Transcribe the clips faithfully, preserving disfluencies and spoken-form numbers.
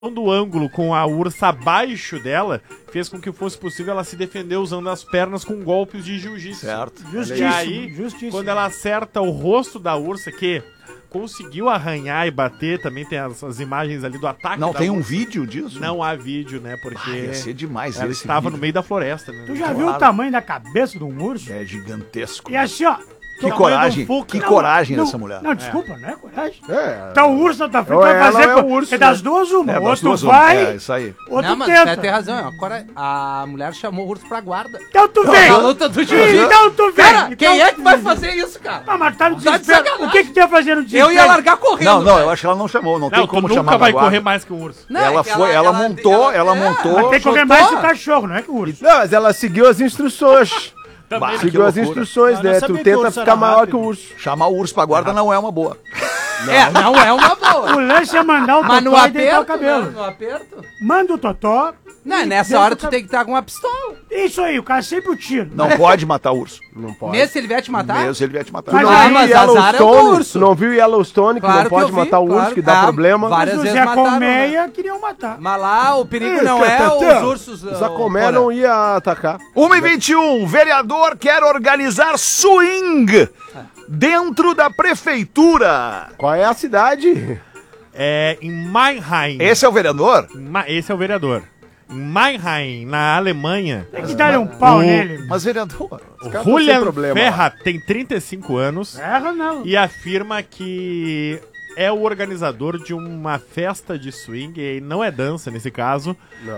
do ângulo com a ursa abaixo dela fez com que fosse possível ela se defender usando as pernas com golpes de jiu-jitsu. Certo. Justíssimo, e aí, justíssimo. Quando ela acerta o rosto da ursa, que conseguiu arranhar e bater, também tem as, as imagens ali do ataque. Não da tem ursa. um vídeo disso? Não há vídeo, né? Porque ah, ia ser demais ela esse estava vídeo. no meio da floresta. Né? Tu já claro. viu o tamanho da cabeça de um urso? É gigantesco. E assim, ó. Que coragem, que não, coragem não, dessa mulher. Não, desculpa, é. não é coragem. É. Então o urso na tua frente Ou vai ela fazer... ou é o urso, é das né? duas uma. É, Outro duas vai, uma. É, isso aí. outro não, mas tenta. você tem razão. Agora a mulher chamou o urso pra guarda. Então tu vem. A luta do jiu-jitsu. Então tu vem. Cara, quem então, é que vai fazer isso, cara? Ah, mas tá no Tá de desespero. sacanagem. O que que tu ia fazer no desespero? Eu ia largar correndo. Não, não, velho. eu acho que ela não chamou. Não, Não, tem tu como nunca chamar vai da guarda. correr mais que um urso. Não, ela é que foi, ela, montou, ela, é. montou. Mas tem que correr Chutou. mais que o cachorro, não é que o urso. Não, mas ela seguiu as instruções. Bah, que seguiu as loucura. instruções, Eu não né? sabia Tu que o tenta urso ficar era maior rápido. que o urso. Chamar o urso pra guarda não é uma boa. É, não é uma boa. O lance é mandar o Mas no totó e deitar o aperto, cabelo. né? No aperto. Manda o totó. Não, e nessa deixa hora o tu cab- tem que estar com uma pistola. Isso aí, o cara sempre o tiro. Não pode matar urso. Não pode. Mesmo se ele vier te matar? Mesmo se ele vier te matar. Mas Tu aí, não viu mas azar é o Yellowstone? urso. Tu não viu Yellowstone que Claro não que pode eu vi, matar o urso, claro. que dá Ah, problema? várias Mas o vezes Zé mataram, Colmeia queriam matar. Mas lá o perigo Ih, não é Catatã, os ursos. Os ô, Acomé Porã. não ia atacar. uma e vinte e um, vereador quer organizar swing dentro da prefeitura. Qual é a cidade? É em Mannheim. Esse é o vereador? Ma- Esse é o vereador. Em Mannheim, na Alemanha, Tem que dar um pau O- nele. Mas vereador... o caras tão sem Julian problema Ferra tem trinta e cinco anos Erra não. e afirma que é o organizador de uma festa de swing, e não é dança nesse caso,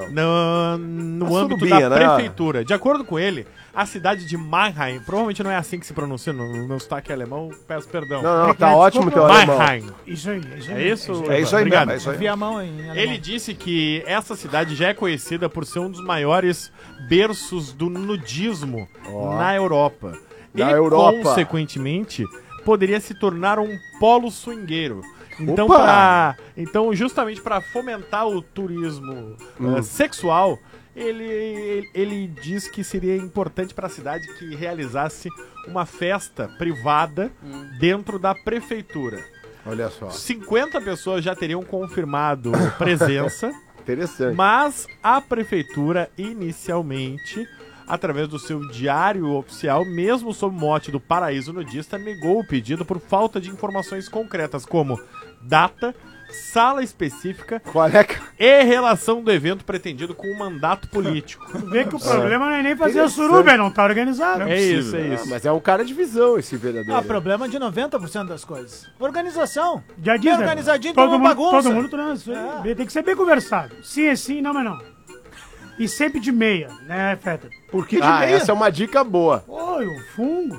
Não. no, no Uma âmbito surubinha, da né? prefeitura. De acordo com ele, a cidade de Mannheim, provavelmente não é assim que se pronuncia, no no meu sotaque alemão, peço perdão. Não, não, tá Desculpa. ótimo teu alemão. Mannheim. Isso aí, isso aí. É isso? É isso aí Obrigado. mesmo, é isso aí. Vi a mão em alemão. Ele disse que essa cidade já é conhecida por ser um dos maiores berços do nudismo Ó. na Europa. Na e, Europa. consequentemente, poderia se tornar um polo swingueiro. Então, Opa! pra, então justamente para fomentar o turismo Hum. eh, sexual, ele, ele, ele diz que seria importante para a cidade que realizasse uma festa privada dentro da prefeitura. Olha só. cinquenta pessoas já teriam confirmado presença. Interessante. Mas a prefeitura, inicialmente, através do seu diário oficial, mesmo sob o mote do Paraíso Nudista, negou o pedido por falta de informações concretas, como data, sala específica Qual é que... e relação do evento pretendido com o mandato político. Tu vê que o problema não é nem fazer a suruba, é não tá organizado. É isso, é Ah, isso. mas é um cara de visão esse vereador. Ah, né? problema de noventa por cento das coisas. Organização. Já Bem diz, né? organizadinho, todo então mundo, bagunça. todo mundo transa. É. Tem que ser bem conversado. Sim é sim, não é não. E sempre de meia, né, Feta? Por que de Ah, meia? essa é uma dica boa. Pô, o fungo.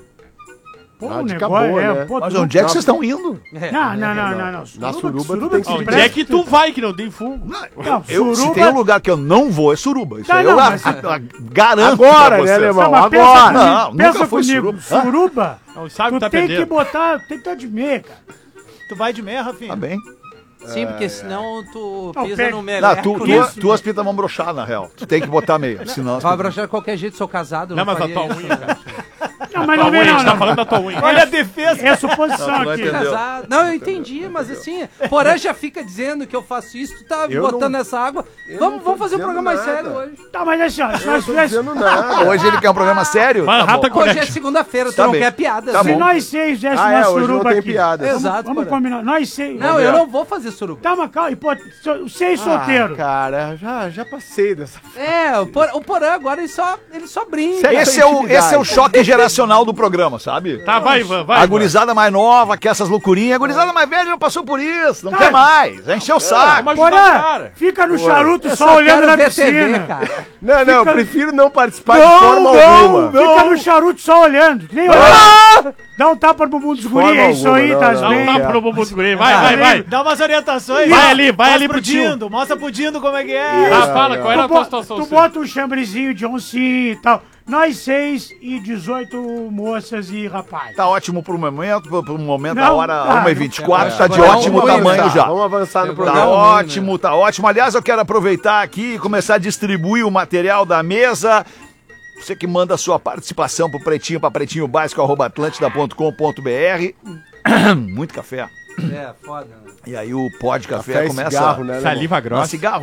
Pô, Ah, o dica negócio boa, é... né? Pô, Mas tu onde é que não- vocês estão indo? Não, não, não, não, não. Na suruba tu suruba tem que se se Onde é que tu vai que não tem fungo? Não, Eu, se suruba- tem um lugar que eu não vou, é suruba. Isso Tá, aí não, eu mas- a- a- garanto Agora, pra né, vocês. alemão? Não, mas pensa Agora. comigo, Não, nunca pensa foi comigo. suruba. Suruba, Não sabe tu que tá tem que perdendo. botar, tem que estar de meia, cara. Tu vai de meia, Rafinha? Tá bem. Sim, porque senão tu Não, pisa pega- no Não, meleco. tu, Isso. tu, tuas pintas vão broxar, na real. Tu tem que botar meia. Senão... Vai broxar de qualquer jeito, sou casado. Não, mas a faria tua isso. unha, cara. Não, mas Tua não vem unha, a não, gente tá não. falando da tua unha. Olha a defesa. É suposição Não, tu não aqui. entendeu. Casado. Não, eu entendi, mas assim, Porã já fica dizendo que eu faço isso, tu tá Eu botando não- essa água. eu Vamos, não tô vamos fazer um dizendo programa mais nada. sério hoje. Tá, mas assim, ó, se Eu não nós tô tivéssemos... dizendo nada. Hoje ele quer um programa sério? Manhattan Tá bom. Hoje é Connection. segunda-feira, tu Tá não bem. quer piada. Tá Se bom. nós seis fizéssemos Ah, é, uma hoje não suruba tem aqui... piada. Vamos, Exato, vamos Porã. combinar. Nós seis... Não, eu não vou fazer suruba. Tá, mas calma, e pô, so- seis Ah, solteiros. cara, já, já passei dessa... É, o Porã, o Porã agora ele só, ele só brinca. Segue Esse a é, o, intimidade. esse é o choque geracional do programa, sabe? Tá, vai, Ivan, vai. A Ivan. gurizada mais nova, que essas loucurinhas. A gurizada mais velha já passou por isso. Não Tá. quer mais. Já encheu o saco. Vamos ajudar o Porã, cara. fica no charuto Eu só só olhando quero na ver T V, piscina. cara. Não, não, eu Fica- prefiro não participar Não, de forma não, alguma. Fica no charuto só olhando. que Nem olhando. Dá um tapa no bumbum dos guri, Forma é isso alguma, aí, não, tá não, Dá um bem. não. tapa no bumbum do guri. Vai, vai, vai. Dá umas orientações. Vai ali, vai Mostra ali pro pro tio. Dindo. Mostra pro Dindo como é que é. Ah, fala, qual era Tu, a tua bo- situação? tu Ciro? bota um chambrezinho de oncinha e tal. Nós seis e dezoito moças e rapazes. Tá ótimo pro momento, pro, pro momento, a Não, hora tá, uma e não vinte e quatro, quer. tá de Não, ótimo vamos tamanho avançar, já. Vamos avançar no Eu Tá vou programa. dar um- ruim, ótimo, tá ótimo. Aliás, eu quero aproveitar aqui e começar a distribuir o material da mesa. Você que manda a sua participação pro pretinho, pra pretinho básico, arroba atlântida ponto com ponto br. Muito café. É, foda, né? E aí o pó de café, Café e começa... cigarro, né, a... alemão? Saliva Não, grossa. cigarro